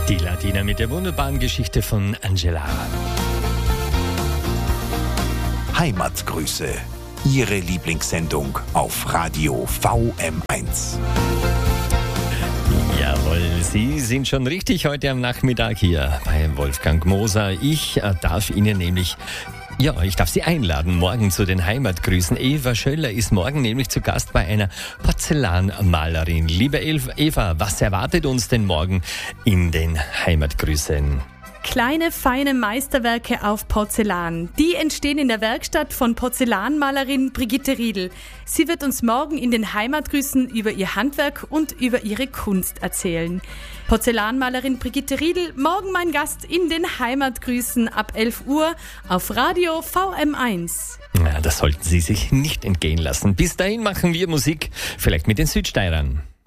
Die Latina mit der wunderbaren Geschichte von Angela. Heimatgrüße, Ihre Lieblingssendung auf Radio VM1. Jawohl, Sie sind schon richtig heute am Nachmittag hier bei Wolfgang Moser. Ich darf Sie einladen, morgen zu den Heimatgrüßen. Eva Schöller ist morgen nämlich zu Gast bei einer Porzellanmalerin. Liebe Eva, was erwartet uns denn morgen in den Heimatgrüßen? Kleine, feine Meisterwerke auf Porzellan. Die entstehen in der Werkstatt von Porzellanmalerin Brigitte Riedl. Sie wird uns morgen in den Heimatgrüßen über ihr Handwerk und über ihre Kunst erzählen. Porzellanmalerin Brigitte Riedl, morgen mein Gast in den Heimatgrüßen ab 11 Uhr auf Radio VM1. Ja, das sollten Sie sich nicht entgehen lassen. Bis dahin machen wir Musik, vielleicht mit den Südsteirern.